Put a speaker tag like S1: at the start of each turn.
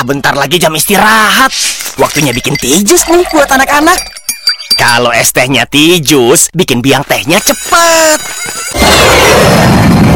S1: bentar lagi jam istirahat. Waktunya bikin tijus nih buat anak-anak. Kalau es tehnya tijus, bikin biang tehnya cepet.